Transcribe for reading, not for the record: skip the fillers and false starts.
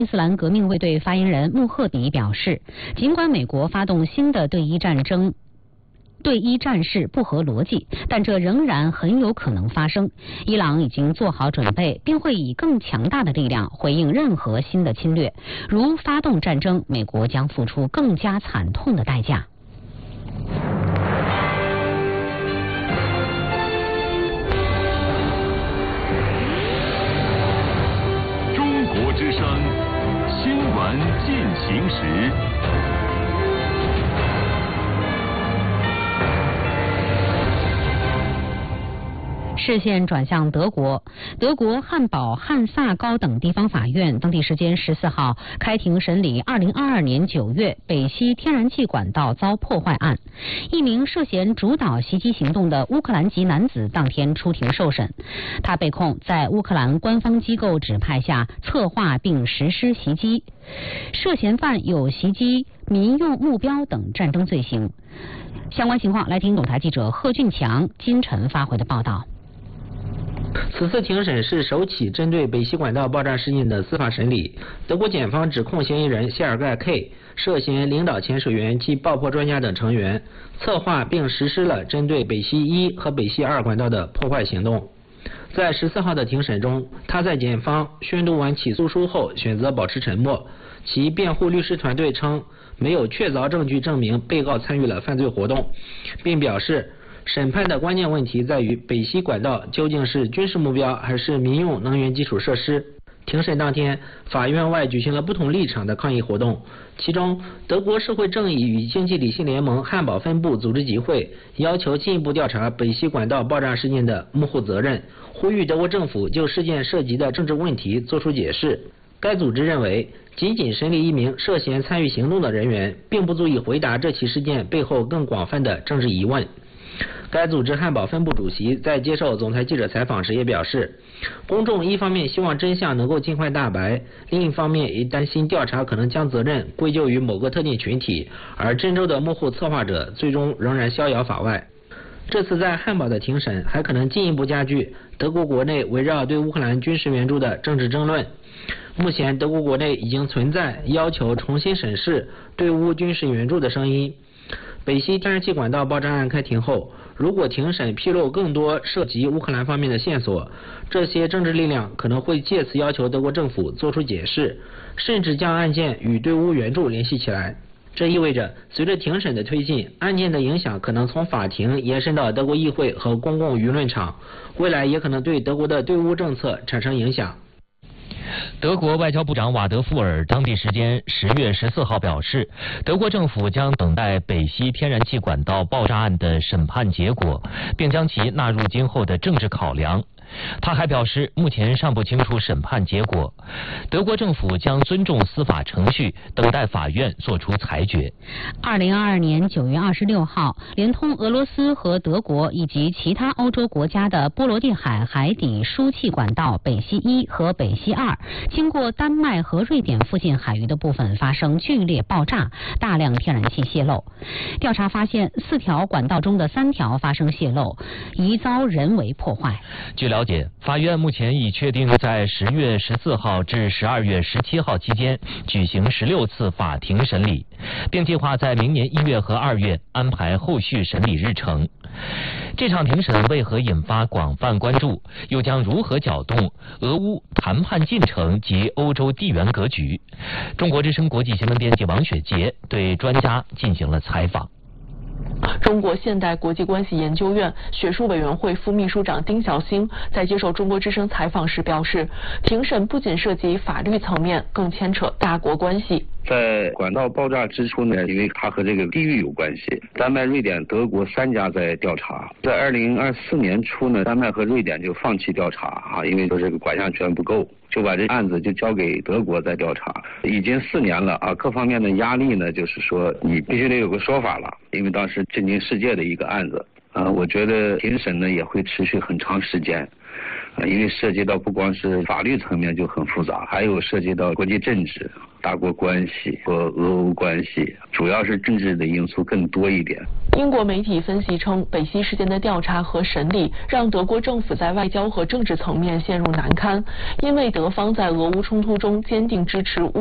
伊斯兰革命卫队发言人穆赫迪表示，尽管美国发动新的对伊战事不合逻辑，但这仍然很有可能发生。伊朗已经做好准备，并会以更强大的力量回应任何新的侵略。如发动战争，美国将付出更加惨痛的代价。 中国之声新闻进行时。 视线转向德国，德国汉堡、汉萨高等地方法院当地时间14号开庭审理2022年9月北溪天然气管道遭破坏案。一名涉嫌主导袭击行动的乌克兰籍男子当天出庭受审，他被控在乌克兰官方机构指派下策划并实施袭击，涉嫌犯有袭击民用目标等战争罪行。相关情况来听总台记者贺俊强、金晨发回的报道。 此次庭审是首起针对北溪管道爆炸事件的司法审理。德国检方指控嫌疑人谢尔盖 K 涉嫌领导潜水员及爆破专家等成员，策划并实施了针对北溪1和北溪2管道的破坏行动。在14号的庭审中，他在检方宣读完起诉书后选择保持沉默。其辩护律师团队称，没有确凿证据证明被告参与了犯罪活动，并表示审判的关键问题在于北溪管道究竟是军事目标还是民用能源基础设施。庭审当天，法院外举行了不同立场的抗议活动，其中德国社会正义与经济理性联盟汉堡分部组织集会，要求进一步调查北溪管道爆炸事件的幕后责任，呼吁德国政府就事件涉及的政治问题作出解释。该组织认为，仅仅审理一名涉嫌参与行动的人员，并不足以回答这起事件背后更广泛的政治疑问。该组织汉堡分部主席在接受总台记者采访时也表示，公众一方面希望真相能够尽快大白，另一方面也担心调查可能将责任归咎于某个特定群体，而真正的幕后策划者最终仍然逍遥法外。这次在汉堡的庭审还可能进一步加剧德国国内围绕对乌克兰军事援助的政治争论。目前德国国内已经存在要求重新审视对乌军事援助的声音。北溪天然气管道爆炸案开庭后，如果庭审披露更多涉及乌克兰方面的线索，这些政治力量可能会借此要求德国政府做出解释，甚至将案件与对乌援助联系起来。这意味着随着庭审的推进，案件的影响可能从法庭延伸到德国议会和公共舆论场，未来也可能对德国的对乌政策产生影响。 德国外交部长瓦德富尔当地时间10月14号表示，德国政府将等待北溪天然气管道爆炸案的审判结果，并将其纳入今后的政治考量。他还表示，目前尚不清楚审判结果，德国政府将尊重司法程序，等待法院作出裁决。 2022年9月26号，连通俄罗斯和德国以及其他欧洲国家的波罗的海海底输气管道北溪1和北溪2，经过丹麦和瑞典附近海域的部分发生剧烈爆炸，大量天然气泄漏。调查发现，4条管道中的3条发生泄漏，疑遭人为破坏。 据了解，法院目前已确定在10月14号至12月17号期间举行16次法庭审理，并计划在明年1月和2月安排后续审理日程。这场庭审为何引发广泛关注，又将如何搅动俄乌谈判进程及欧洲地缘格局？中国之声国际新闻编辑王雪杰对专家进行了采访。 中国现代国际关系研究院学术委员会副秘书长丁晓星在接受中国之声采访时表示，庭审不仅涉及法律层面，更牵扯大国关系。 在管道爆炸之初呢，因为它和这个地域有关系，丹麦、瑞典、德国3家在调查。在2024年初呢，丹麦和瑞典就放弃调查啊，因为说这个管辖权不够，就把这案子就交给德国在调查。已经4年了啊，各方面的压力呢，就是说你必须得有个说法了，因为当时震惊世界的一个案子啊，我觉得庭审呢也会持续很长时间。 因为涉及到不光是法律层面就很复杂，还有涉及到国际政治、大国关系和俄欧关系，主要是政治的因素更多一点。 英国媒体分析称，北溪事件的调查和审理让德国政府在外交和政治层面陷入难堪，因为德方在俄乌冲突中坚定支持